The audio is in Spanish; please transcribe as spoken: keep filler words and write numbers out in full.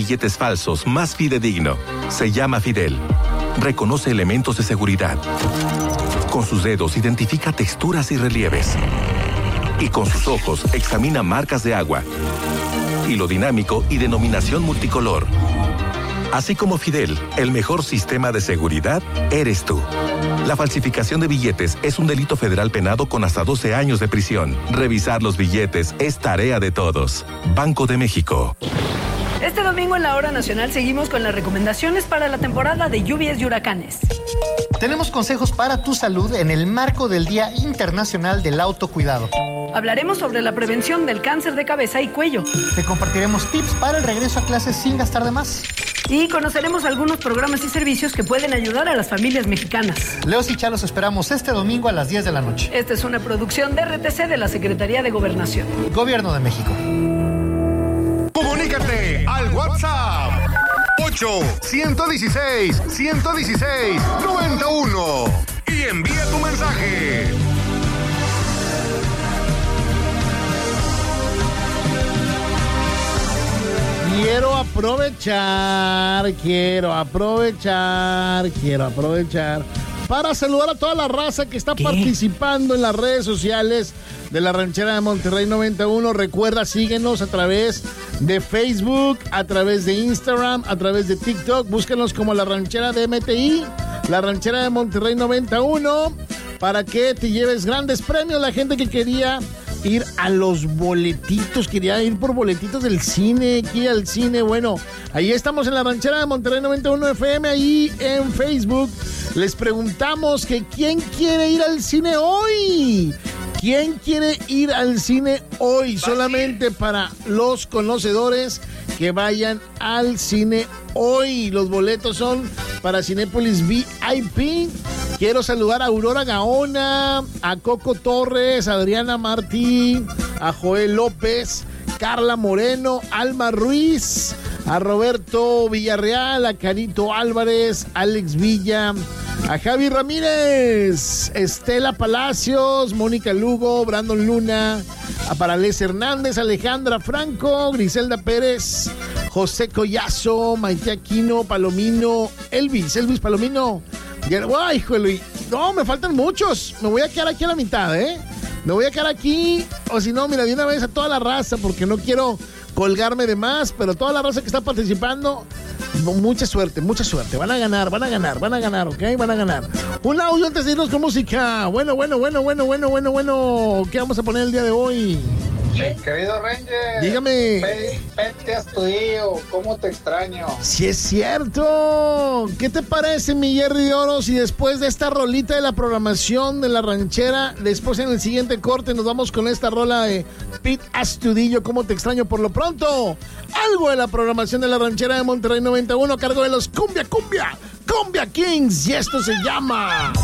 billetes falsos más fidedigno. Se llama Fidel. Reconoce elementos de seguridad. Con sus dedos identifica texturas y relieves. Y con sus ojos examina marcas de agua, hilo dinámico y denominación multicolor. Así como Fidel, el mejor sistema de seguridad eres tú. La falsificación de billetes es un delito federal penado con hasta doce años de prisión. Revisar los billetes es tarea de todos. Banco de México. Este domingo en la Hora Nacional seguimos con las recomendaciones para la temporada de lluvias y huracanes. Tenemos consejos para tu salud en el marco del Día Internacional del Autocuidado. Hablaremos sobre la prevención del cáncer de cabeza y cuello. Te compartiremos tips para el regreso a clases sin gastar de más. Y conoceremos algunos programas y servicios que pueden ayudar a las familias mexicanas. Leos y Cha los esperamos este domingo a las diez de la noche. Esta es una producción de R T C de la Secretaría de Gobernación. Gobierno de México. Comunícate al WhatsApp ocho, ciento dieciséis, ciento dieciséis, noventa y uno y envía tu mensaje. Quiero aprovechar, quiero aprovechar, quiero aprovechar para saludar a toda la raza que está ¿Qué? participando en las redes sociales de la Ranchera de Monterrey noventa y uno. Recuerda, síguenos a través de Facebook, a través de Instagram, a través de TikTok. Búscanos como la Ranchera de M T I, la Ranchera de Monterrey noventa y uno, para que te lleves grandes premios. La gente que quería ir a los boletitos, quería ir por boletitos del cine, aquí al cine. Bueno, ahí estamos en la Ranchera de Monterrey noventa y uno F M, ahí en Facebook. Les preguntamos que quién quiere ir al cine hoy. ¿Quién quiere ir al cine hoy? Solamente para los conocedores que vayan al cine hoy. Los boletos son para Cinépolis V I P. Quiero saludar a Aurora Gaona, a Coco Torres, a Adriana Martí, a Joel López, Carla Moreno, Alma Ruiz, a Roberto Villarreal, a Carito Álvarez, Alex Villa, a Javi Ramírez, Estela Palacios, Mónica Lugo, Brandon Luna, a Paralés Hernández, Alejandra Franco, Griselda Pérez, José Collazo, Maite Aquino, Palomino, Elvis, Elvis Palomino. ¡Ay, híjole! No, me faltan muchos. Me voy a quedar aquí a la mitad, ¿eh? Me voy a quedar aquí, o si no, mira, de una vez a toda la raza, porque no quiero colgarme de más, pero toda la raza que está participando, mucha suerte, mucha suerte. Van a ganar, van a ganar, van a ganar, ¿ok? Van a ganar. Un audio antes de irnos con música. Bueno, bueno, bueno, bueno, bueno, bueno, bueno. ¿Qué vamos a poner el día de hoy? Mi querido Ranger, dígame. Vete a tu hijo, ¿cómo te extraño? Sí es cierto. ¿Qué te parece, mi Jerry de Oro, si después de esta rolita de la programación de la ranchera, después en el siguiente corte nos vamos con esta rola de Pete Astudillo, ¿cómo te extraño? Por lo pronto, algo de la programación de la Ranchera de Monterrey noventa y uno a cargo de los Cumbia Cumbia, Cumbia Kings, y esto se llama